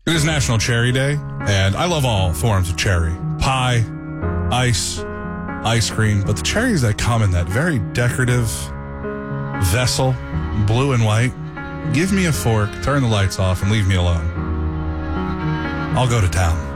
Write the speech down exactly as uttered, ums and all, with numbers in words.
It is National Cherry Day, and I love all forms of cherry. Pie, ice, ice cream, but the cherries that come in that very decorative vessel, blue and white, give me a fork, turn the lights off, and leave me alone. I'll go to town.